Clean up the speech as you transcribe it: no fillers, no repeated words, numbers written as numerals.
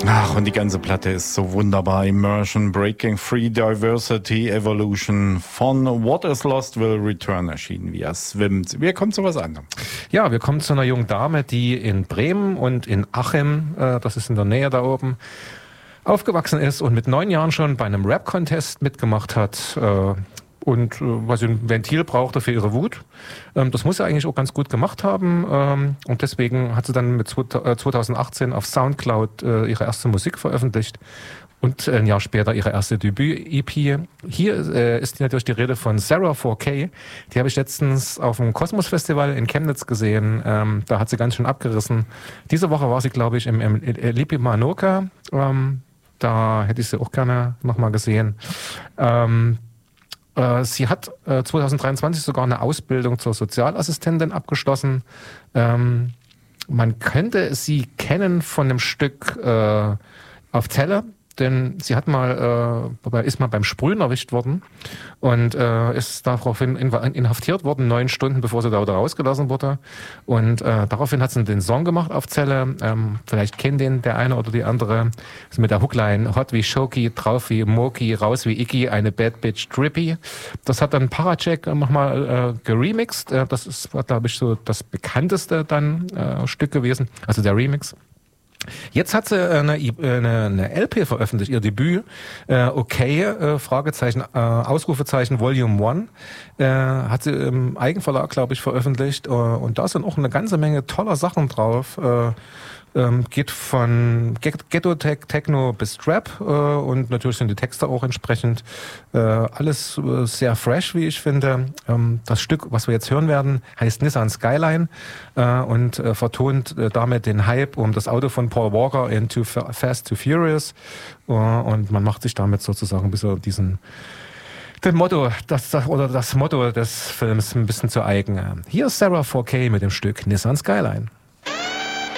Ach, und die ganze Platte ist so wunderbar. Immersion, Breaking Free, Diversity, Evolution. Von What is Lost will Return erschienen, wie er schwimmt. Wir kommen zu was anderem. Ja, wir kommen zu einer jungen Dame, die in Bremen und in Achim, das ist in der Nähe da oben, aufgewachsen ist und mit 9 Jahren schon bei einem Rap-Contest mitgemacht hat. Und was sie ein Ventil brauchte für ihre Wut. Das muss sie eigentlich auch ganz gut gemacht haben. Und deswegen hat sie dann mit 2018 auf Soundcloud ihre erste Musik veröffentlicht und ein Jahr später ihre erste Debüt-EP. Hier ist natürlich die Rede von Sarah 4K. Die habe ich letztens auf dem Kosmos-Festival in Chemnitz gesehen. Da hat sie ganz schön abgerissen. Diese Woche war sie, glaube ich, im Lipimanoka. Da hätte ich sie auch gerne nochmal gesehen. Sie hat 2023 sogar eine Ausbildung zur Sozialassistentin abgeschlossen. Man könnte sie kennen von einem Stück auf Zelle, denn sie hat ist mal beim Sprühen erwischt worden und ist daraufhin inhaftiert worden, 9 Stunden, bevor sie da wieder rausgelassen wurde. Und daraufhin hat sie den Song gemacht auf Zelle. Vielleicht kennt den der eine oder die andere. Also mit der Hookline Hot wie Shoki, drauf wie Moki, raus wie Iggy, eine Bad Bitch Drippy. Das hat dann Paracheck nochmal geremixed. Das war, glaube ich, so das bekannteste dann Stück gewesen, also der Remix. Jetzt hat sie eine LP veröffentlicht, ihr Debüt, Fragezeichen, Ausrufezeichen, Volume 1, hat sie im Eigenverlag, glaube ich, veröffentlicht, und da sind auch eine ganze Menge toller Sachen drauf, geht von Ghetto-Techno bis Trap, und natürlich sind die Texte auch entsprechend alles sehr fresh, wie ich finde. Das Stück, was wir jetzt hören werden, heißt Nissan Skyline und vertont damit den Hype um das Auto von Paul Walker in Too Fast, Too Furious, und man macht sich damit sozusagen ein bisschen das Motto des Films ein bisschen zu eigen. Hier ist Sarah 4K mit dem Stück Nissan Skyline.